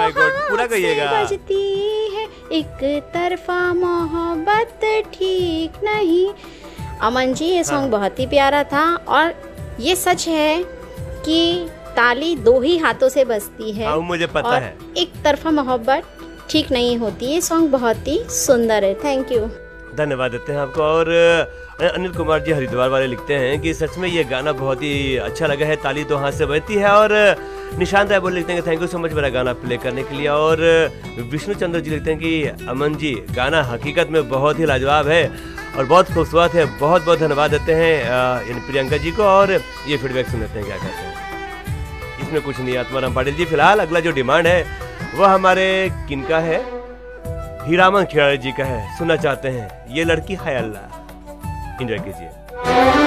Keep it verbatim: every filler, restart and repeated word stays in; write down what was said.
My God, पूरा कहिएगा। बजती है एक तरफा मोहब्बत ठीक नहीं। अमन जी ये सॉन्ग बहुत ही प्यारा था और ये सच है कि ताली दो ही हाथों से बजती है। हाँ, मुझे पता और है। एक तरफा मोहब्बत ठीक नहीं होती। ये सॉन्ग बहुत ही सुंदर है। थैंक यू, धन्यवाद देते हैं आपको। और अनिल कुमार जी हरिद्वार वाले लिखते हैं कि सच में ये गाना बहुत ही अच्छा लगा है, ताली तो हाथ से बजती है। और निशांत राय बोल लिखते हैं कि थैंक यू सो मच मेरा गाना प्ले करने के लिए। और विष्णु चंद्र जी लिखते हैं कि अमन जी गाना हकीकत में बहुत ही लाजवाब है और बहुत खूबसूरत है। बहुत बहुत धन्यवाद देते हैं इन प्रियंका जी को। और ये फीडबैक सुन लेते हैं क्या कहते हैं। इसमें कुछ नहीं, आत्माराम पाटिल जी। फिलहाल अगला जो डिमांड है वह हमारे किनका है, हीरामन खिलाड़ी जी का है। सुनना चाहते हैं ये लड़की है अल्लाह। एंजॉय कीजिए।